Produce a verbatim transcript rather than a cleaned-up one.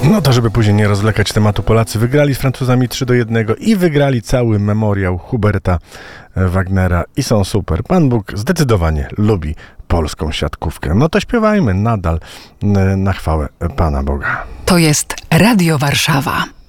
No to, żeby później nie rozwlekać tematu, Polacy wygrali z Francuzami trzy do jednego i wygrali cały memoriał Huberta Wagnera i są super. Pan Bóg zdecydowanie lubi polską siatkówkę. No to śpiewajmy nadal na chwałę Pana Boga. To jest Radio Warszawa.